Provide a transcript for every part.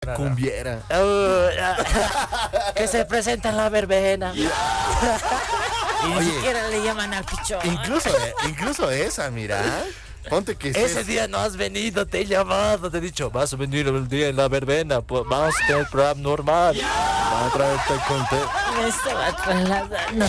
Cumbiera. Que se presenta en la verbena. Y ni Oye. siquiera le llaman al pichón. Incluso esa, mira. Ponte que Ese día no has venido, te he llamado, te he dicho, vas a venir el día en la verbena, pues vamos a tener programa normal. Vamos a traerte contento. Me estaba trasladando.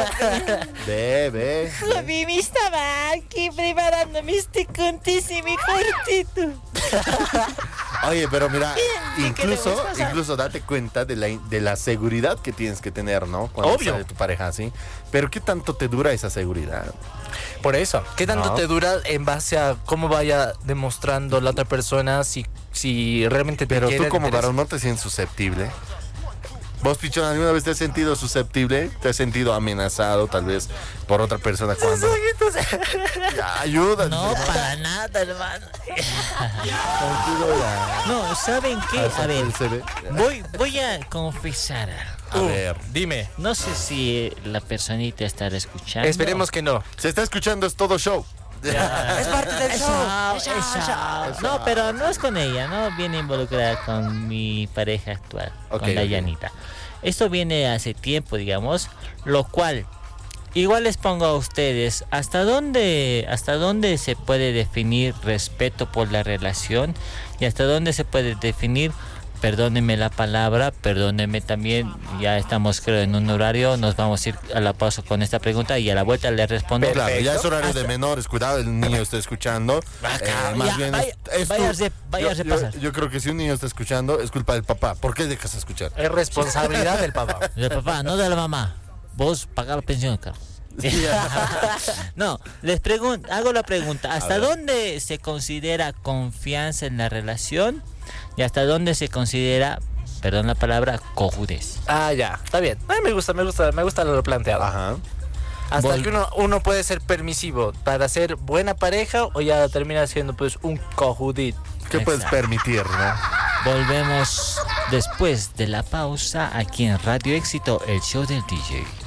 Ve. Javi, me estaba aquí preparando mis ticuntis y mi cortito. Oye, pero mira, Bien, ¿qué queremos pasar? incluso date cuenta de la seguridad que tienes que tener, ¿no? Cuando Obvio. sale tu pareja así. Pero ¿qué tanto te dura esa seguridad? Por eso. ¿Qué tanto No. te dura en base a cómo vaya demostrando la otra persona si realmente te Pero quiere, tú como te interesa? varón no te sientes susceptible. ¿Vos, Pichón, alguna vez te has sentido susceptible? ¿Te has sentido amenazado tal vez por otra persona cuando... Ya, ayuda. No, para nada, hermano. Tranquilo, ya. No, ¿saben qué? A ver, Él se ve. voy a confesar algo. A ver. Dime. No sé si la personita estará escuchando. Esperemos que no. Se está escuchando, es todo show. Es parte del show. No, pero no es con ella, ¿no? Viene involucrada con mi pareja actual, Ok, con ok. Yanita. Esto viene hace tiempo, digamos, lo cual igual les pongo a ustedes hasta dónde se puede definir respeto por la relación y hasta dónde se puede definir, perdónenme la palabra, perdónenme también, ya estamos creo en un horario, nos vamos a ir a la pausa con esta pregunta y a la vuelta le respondo. Claro, ya es horario de Hasta- menores, cuidado, el niño está escuchando. Más Ya, bien vaya a repasar. yo creo que si un niño está escuchando, es culpa del papá. ¿Por qué dejas de escuchar? Es responsabilidad del papá. Del papá, no de la mamá. Vos pagás la pensión, Carlos. No, hago la pregunta, ¿hasta dónde se considera confianza en la relación y hasta dónde se considera, perdón la palabra, cojudez? Ah, ya. Está bien. Me gusta lo planteado. Ajá. Hasta que uno puede ser permisivo para ser buena pareja o ya termina siendo pues un cojudit. ¿Qué puedes Exacto. permitir, no? Volvemos después de la pausa aquí en Radio Éxito, el show del DJ.